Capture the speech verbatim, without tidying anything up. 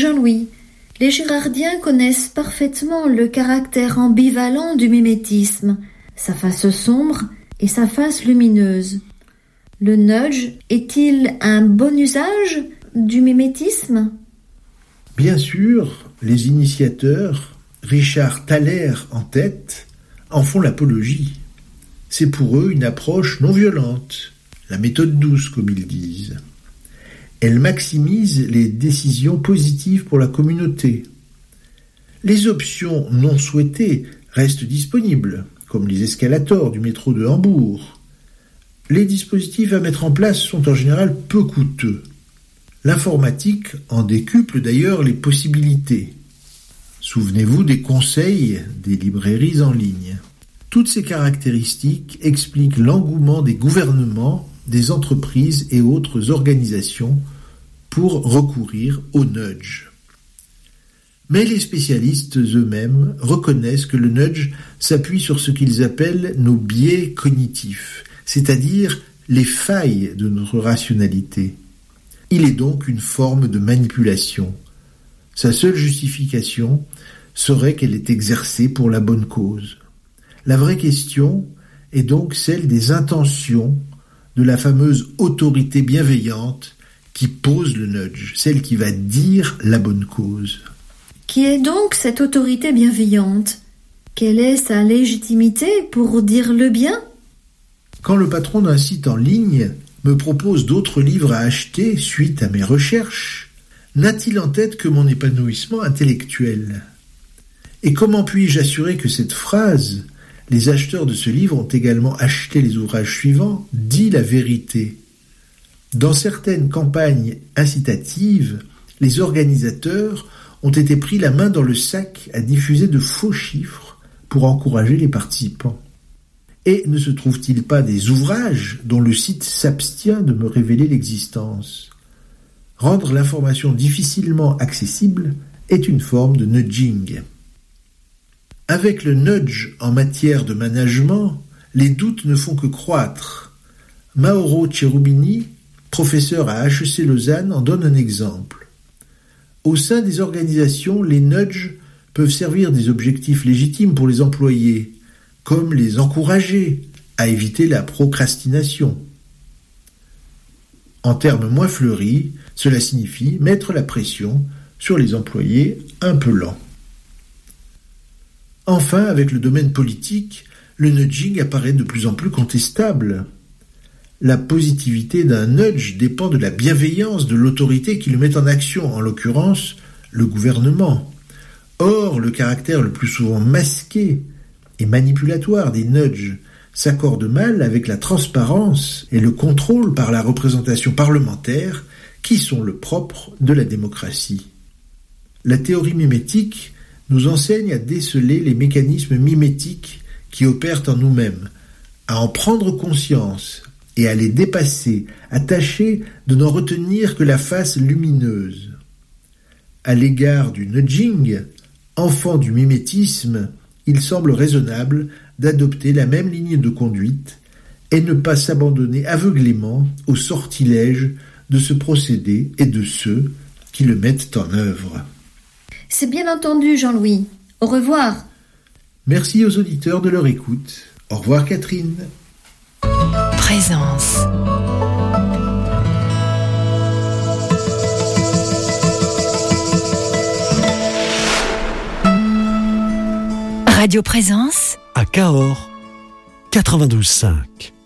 Jean-Louis, les girardiens connaissent parfaitement le caractère ambivalent du mimétisme, sa face sombre et sa face lumineuse. Le nudge est-il un bon usage du mimétisme ? Bien sûr, les initiateurs, Richard Thaler en tête, en font l'apologie. C'est pour eux une approche non violente, la méthode douce comme ils disent. Elle maximise les décisions positives pour la communauté. Les options non souhaitées restent disponibles, comme les escalators du métro de Hambourg. Les dispositifs à mettre en place sont en général peu coûteux. L'informatique en décuple d'ailleurs les possibilités. Souvenez-vous des conseils des librairies en ligne. Toutes ces caractéristiques expliquent l'engouement des gouvernements, des entreprises et autres organisations pour recourir au nudge. Mais les spécialistes eux-mêmes reconnaissent que le nudge s'appuie sur ce qu'ils appellent nos biais cognitifs, c'est-à-dire les failles de notre rationalité. Il est donc une forme de manipulation. Sa seule justification serait qu'elle est exercée pour la bonne cause. La vraie question est donc celle des intentions de la fameuse autorité bienveillante qui pose le nudge, celle qui va dire la bonne cause. Qui est donc cette autorité bienveillante ? Quelle est sa légitimité pour dire le bien ? Quand le patron d'un site en ligne me propose d'autres livres à acheter suite à mes recherches, n'a-t-il en tête que mon épanouissement intellectuel ? Et comment puis-je assurer que cette phrase « Les acheteurs de ce livre ont également acheté les ouvrages suivants » dit la vérité ? Dans certaines campagnes incitatives, les organisateurs ont été pris la main dans le sac à diffuser de faux chiffres pour encourager les participants. Et ne se trouve-t-il pas des ouvrages dont le site s'abstient de me révéler l'existence ? Rendre l'information difficilement accessible est une forme de nudging. Avec le nudge en matière de management, les doutes ne font que croître. Mauro Cherubini, professeur à H E C Lausanne, en donne un exemple. Au sein des organisations, les nudges peuvent servir des objectifs légitimes pour les employés, comme les encourager à éviter la procrastination. En termes moins fleuris, cela signifie mettre la pression sur les employés un peu lents. Enfin, avec le domaine politique, le nudging apparaît de plus en plus contestable. La positivité d'un nudge dépend de la bienveillance de l'autorité qui le met en action, en l'occurrence le gouvernement. Or, le caractère le plus souvent masqué et manipulatoire des nudges s'accorde mal avec la transparence et le contrôle par la représentation parlementaire qui sont le propre de la démocratie. La théorie mimétique nous enseigne à déceler les mécanismes mimétiques qui opèrent en nous-mêmes, à en prendre conscience et à les dépasser, à tâcher de n'en retenir que la face lumineuse. À l'égard du nudging, enfant du mimétisme, il semble raisonnable d'adopter la même ligne de conduite et ne pas s'abandonner aveuglément aux sortilèges de ce procédé et de ceux qui le mettent en œuvre. C'est bien entendu, Jean-Louis. Au revoir. Merci aux auditeurs de leur écoute. Au revoir, Catherine. Présence. Radio Présence à Cahors, quatre-vingt-douze virgule cinq.